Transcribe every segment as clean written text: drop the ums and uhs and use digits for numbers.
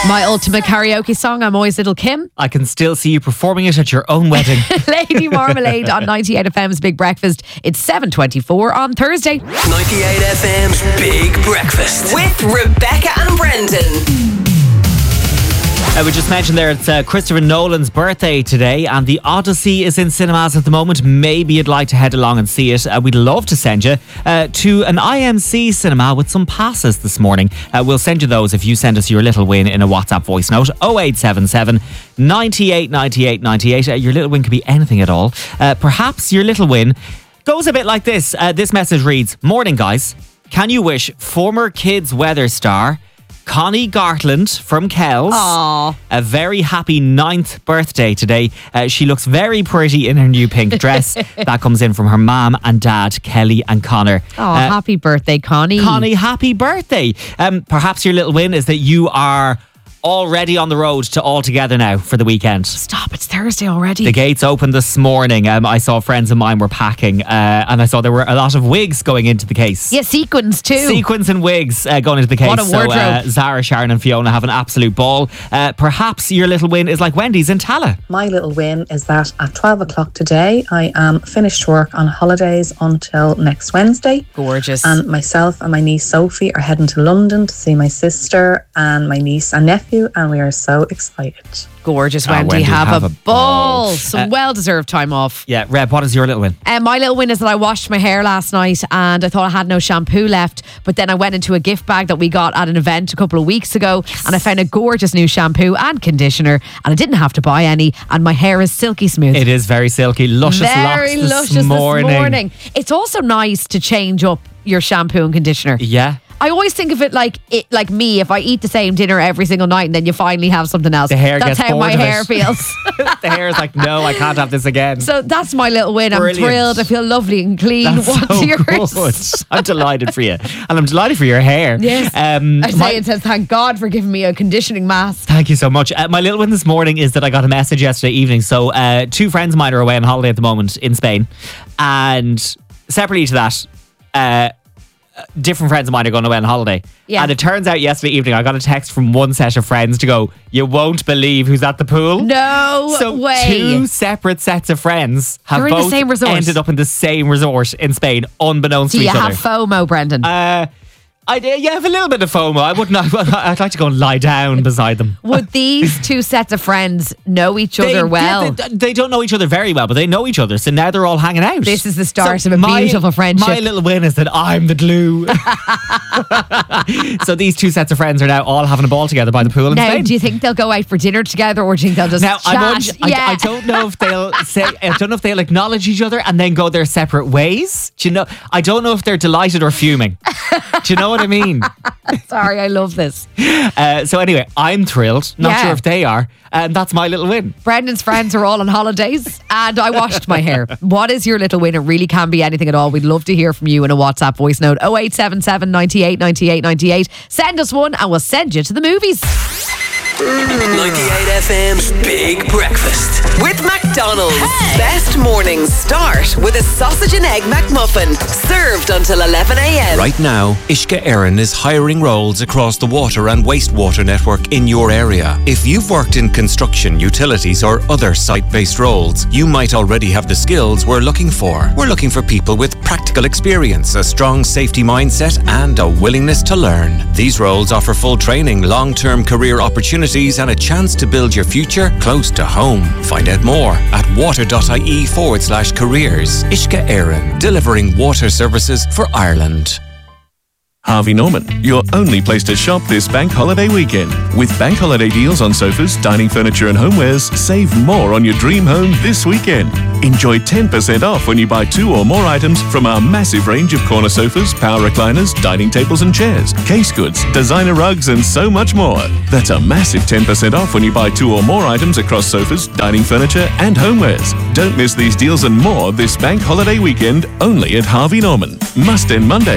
My ultimate karaoke song, I'm Always Little Kim. I can still see you performing it at your own wedding. Lady Marmalade on 98 FM's Big Breakfast. It's 7:24 on Thursday. 98 FM's Big Breakfast with Rebecca and Brendan. We just mentioned there it's Christopher Nolan's birthday today, and The Odyssey is in cinemas at the moment. Maybe you'd like to head along and see it. We'd love to send you to an IMC cinema with some passes this morning. We'll send you those if you send us your little win in a WhatsApp voice note. 0877 98 98 98. Your little win could be anything at all. Perhaps your little win goes a bit like this. This message reads, "Morning guys, can you wish former Kids weather star Connie Gartland from Kells a very happy 9th birthday today. She looks very pretty in her new pink dress. That comes in from her mum and dad, Kelly and Connor. Happy birthday, Connie. Connie, happy birthday. Perhaps your little win is that you are already on the road to All Together now for the weekend. Stop, it's Thursday already. The gates opened this morning. I saw friends of mine were packing and I saw there were a lot of wigs going into the case. Yeah, sequins too. Sequins and wigs going into the case. What a wardrobe. So Zara, Sharon and Fiona have an absolute ball. Perhaps your little win is like Wendy's in Tala. My little win is that at 12 o'clock today, I am finished work on holidays until next Wednesday. Gorgeous. And myself and my niece Sophie are heading to London to see my sister and my niece and nephew, and we are so excited. Gorgeous, Wendy. Wendy, have a ball. Some well-deserved time off. Yeah, Reb, what is your little win? My little win is that I washed my hair last night and I thought I had no shampoo left, but then I went into a gift bag that we got at an event a couple of weeks ago and I found a gorgeous new shampoo and conditioner and I didn't have to buy any and my hair is silky smooth. It is very silky. Luscious very locks luscious this morning. It's also nice to change up your shampoo and conditioner. Yeah. I always think of it like me, if I eat the same dinner every single night and then you finally have something else. The hair that's gets how bored my of hair it. feels. The hair is like, no, I can't have this again. So that's my little win. Brilliant. I'm thrilled. I feel lovely and clean. That's What's so yours? good. I'm delighted for you. And I'm delighted for your hair. Yes. It says, thank God for giving me a conditioning mask. Thank you so much. My little win this morning is that I got a message yesterday evening. So 2 friends of mine are away on holiday at the moment in Spain. And separately to that, different friends of mine are going away on holiday. Yeah. And it turns out yesterday evening I got a text from one set of friends to go, you won't believe who's at the pool. No way. 2 separate sets of friends have They're in the both same resort. ended up in the same resort in Spain, unbeknownst Do to you each other. have FOMO, Brendan? I have a little bit of FOMO. I'd like to go and lie down beside them. Would these 2 sets of friends know each other well? They don't know each other very well, but they know each other. So now they're all hanging out. This is the start of a beautiful friendship. My little win is that I'm the glue. So these 2 sets of friends are now all having a ball together by the pool in Now, Spain. do you think they'll go out for dinner together or do you think they'll just Now, chat? I don't know if they'll say. I don't know if they'll acknowledge each other and then go their separate ways. Do you know? I don't know if they're delighted or fuming. Do you know what I mean? Sorry, I love this. So anyway, I'm thrilled. Not Yeah. sure if they are. And that's my little win. Brendan's friends are all on holidays and I washed my hair. What is your little win? It really can be anything at all. We'd love to hear from you in a WhatsApp voice note. 0877 98 98 98. Send us one and we'll send you to the movies. 98 FM's Big Breakfast with McDonald's. Best mornings start with a sausage and egg McMuffin, served until 11 a.m. Right now, Ishka Erin is hiring roles across the water and wastewater network in your area. If you've worked in construction, utilities or other site-based roles, you might already have the skills we're looking for. We're looking for people with practical experience, a strong safety mindset and a willingness to learn. These roles offer full training, long-term career opportunities and a chance to build your future close to home. Find out more at water.ie/careers. Ishka Erin, delivering water services for Ireland. Harvey Norman, your only place to shop this bank holiday weekend. With bank holiday deals on sofas, dining furniture and homewares, save more on your dream home this weekend. Enjoy 10% off when you buy 2 or more items from our massive range of corner sofas, power recliners, dining tables and chairs, case goods, designer rugs and so much more. That's a massive 10% off when you buy 2 or more items across sofas, dining furniture and homewares. Don't miss these deals and more this bank holiday weekend only at Harvey Norman. Must end Monday.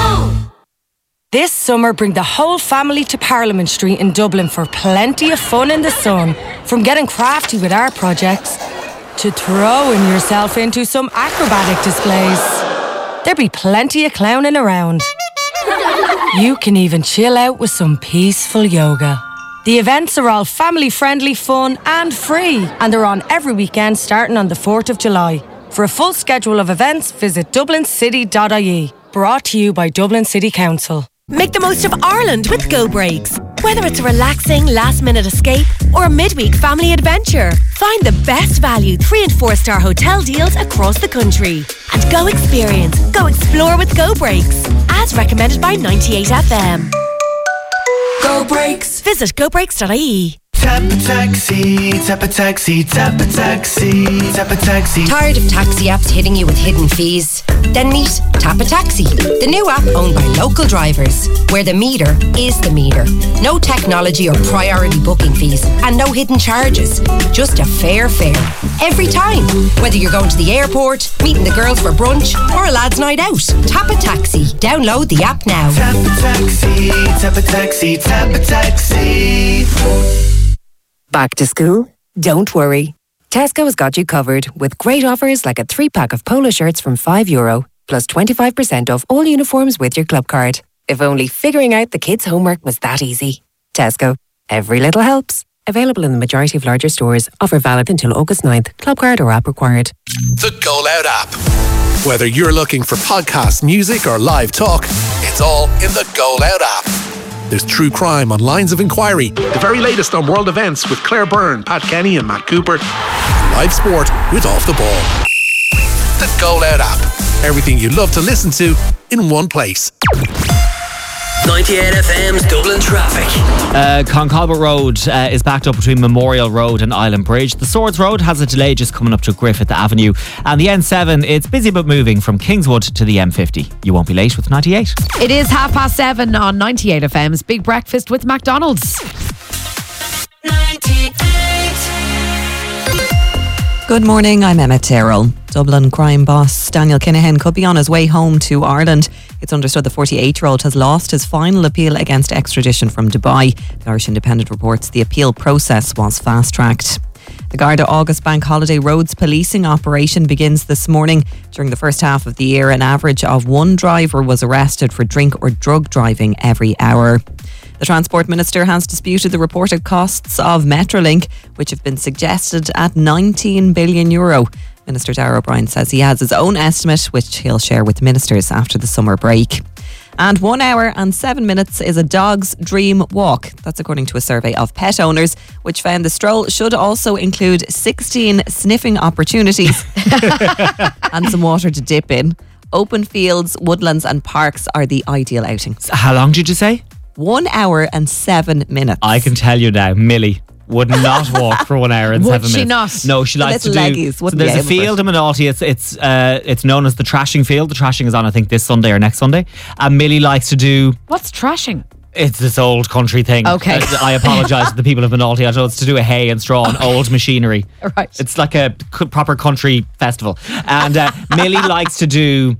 This summer, bring the whole family to Parliament Street in Dublin for plenty of fun in the sun. From getting crafty with art projects to throwing yourself into some acrobatic displays. There'll be plenty of clowning around. You can even chill out with some peaceful yoga. The events are all family-friendly, fun and free, and they're on every weekend starting on the 4th of July. For a full schedule of events, visit dublincity.ie. Brought to you by Dublin City Council. Make the most of Ireland with Go Breaks. Whether it's a relaxing last-minute escape or a midweek family adventure, find the best value 3- and 4-star hotel deals across the country. And go experience, go explore with Go Breaks. As recommended by 98FM. Go Breaks. Visit gobreaks.ie. Tap a taxi, tap a taxi, tap a taxi, tap a taxi. Tired of taxi apps hitting you with hidden fees? Then meet Tap a Taxi, the new app owned by local drivers, where the meter is the meter. No technology or priority booking fees, and no hidden charges. Just a fair fare. Every time. Whether you're going to the airport, meeting the girls for brunch, or a lad's night out. Tap a Taxi. Download the app now. Tap a taxi, tap a taxi, tap a taxi. Back to school? Don't worry. Tesco has got you covered with great offers like a 3-pack of polo shirts from €5, plus 25% off all uniforms with your club card. If only figuring out the kids' homework was that easy. Tesco. Every little helps. Available in the majority of larger stores. Offer valid until August 9th. Club card or app required. The Go Loud app. Whether you're looking for podcasts, music or live talk, it's all in the Go Loud app. There's true crime on Lines of Inquiry, the very latest on world events with Claire Byrne, Pat Kenny and Matt Cooper, and live sport with Off the Ball. The Go Loud app. Everything you love to listen to in one place. 98 FM's Dublin traffic. Concalbert Road is backed up between Memorial Road and Island Bridge. The Swords Road has a delay just coming up to Griffith Avenue. And the N7, it's busy but moving from Kingswood to the M50. You won't be late with 98. It is 7:30 on 98 FM's Big Breakfast with McDonald's. 98. Good morning, I'm Emma Terrell. Dublin crime boss Daniel Kinahan could be on his way home to Ireland. It's understood the 48-year-old has lost his final appeal against extradition from Dubai. The Irish Independent reports the appeal process was fast-tracked. The Garda August Bank Holiday Roads policing operation begins this morning. During the first half of the year, an average of one driver was arrested for drink or drug driving every hour. The Transport Minister has disputed the reported costs of Metrolink, which have been suggested at €19 billion. Minister Darragh O'Brien says he has his own estimate, which he'll share with ministers after the summer break. And 1 hour and 7 minutes is a dog's dream walk. That's according to a survey of pet owners, which found the stroll should also include 16 sniffing opportunities and some water to dip in. Open fields, woodlands and parks are the ideal outing. How long did you say? 1 hour and 7 minutes. I can tell you now, Millie would not walk for 1 hour and 7 minutes. Would she not? No, she likes to do. Leggies, So there's a field in Minalty. It's known as the trashing field. The trashing is on, I think, this Sunday or next Sunday. And Millie likes to do. What's trashing? It's this old country thing. Okay. I apologise to the people of Minalty. I know it's to do with hay and straw and old machinery. Right. It's like a proper country festival. And Millie likes to do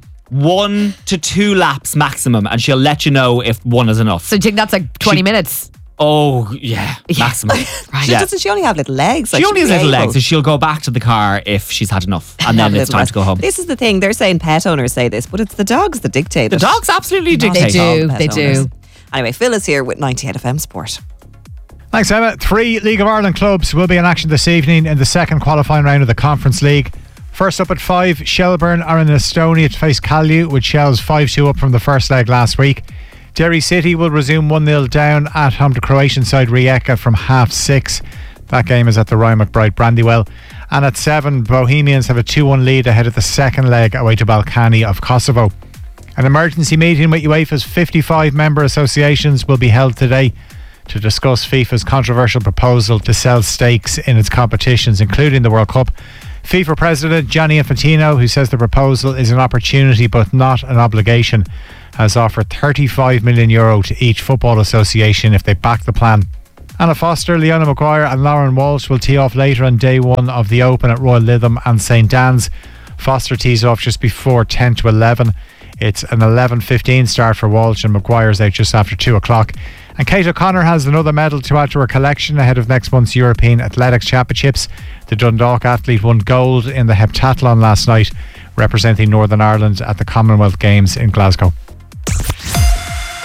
1 to 2 laps maximum, and she'll let you know if one is enough. So do you think that's like 20 minutes? Oh, yeah, maximum. Right. Doesn't she only have little legs? She only has little legs, so she'll go back to the car if she's had enough, and then it's time to go home. This is the thing, they're saying pet owners say this, but it's the dogs that dictate it. The dogs absolutely dictate. They do. Anyway, Phil is here with 98 FM Sport. Thanks, Emma. 3 League of Ireland clubs will be in action this evening in the second qualifying round of the Conference League. First up at 5, Shelbourne are in Estonia to face Kalju, with Shells 5-2 up from the first leg last week. Derry City will resume 1-0 down at home to Croatian side Rijeka from 6:30. That game is at the Ryan McBride Brandywell. And at 7, Bohemians have a 2-1 lead ahead of the second leg away to Balkani of Kosovo. An emergency meeting with UEFA's 55 member associations will be held today to discuss FIFA's controversial proposal to sell stakes in its competitions, including the World Cup. FIFA President Gianni Infantino, who says the proposal is an opportunity but not an obligation, has offered €35 million to each football association if they back the plan. Anna Foster, Leona Maguire and Lauren Walsh will tee off later on day 1 of the Open at Royal Lytham and St Dan's. Foster tees off just before 10 to 11. It's an 11:15 start for Walsh, and Maguire's out just after 2 o'clock. And Kate O'Connor has another medal to add to her collection ahead of next month's European Athletics Championships. The Dundalk athlete won gold in the heptathlon last night, representing Northern Ireland at the Commonwealth Games in Glasgow. 98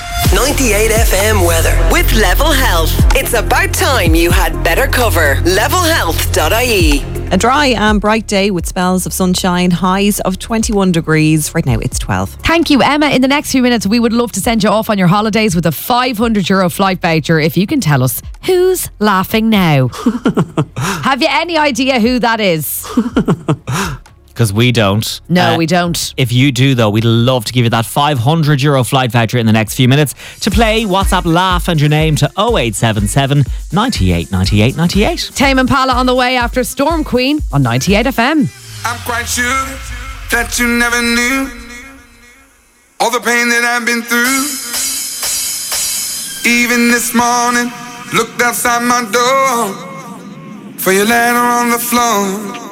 98 FM weather with Level Health. It's about time you had better cover. levelhealth.ie. A dry and bright day with spells of sunshine, highs of 21 degrees. Right now it's 12. Thank you, Emma. In the next few minutes, we would love to send you off on your holidays with a €500 flight voucher if you can tell us who's laughing now. Have you any idea who that is? Because we don't. No, we don't. If you do, though, we'd love to give you that €500 flight voucher in the next few minutes. To play, WhatsApp laugh and your name to 0877 98 98 98. Tame Impala on the way after Storm Queen on 98 FM. I'm quite sure that you never knew all the pain that I've been through. Even this morning, looked outside my door for your letter on the floor.